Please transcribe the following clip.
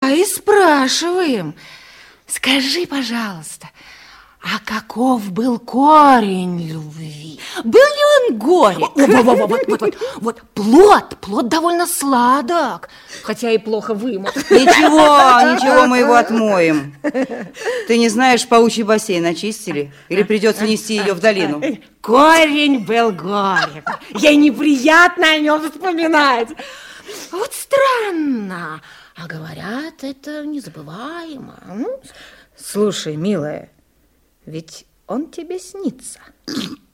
и спрашиваем. Скажи, пожалуйста, а каков был корень любви? Был ли он горек? Вот, плод довольно сладок, хотя и плохо вымыт. Ничего, мы его отмоем. Ты не знаешь, паучий бассейн очистили? Или придется нести ее в долину? Корень был горек. Ей неприятно о нем вспоминать. Вот странно. А говорят, это незабываемо. Слушай, милая, ведь он тебе снится.